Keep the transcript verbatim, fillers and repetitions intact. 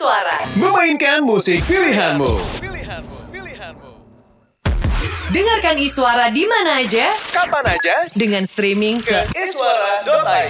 Iswara. Memainkan musik pilihanmu. Dengarkan Iswara di mana aja, Kapan aja dengan streaming ke iswara dot i d.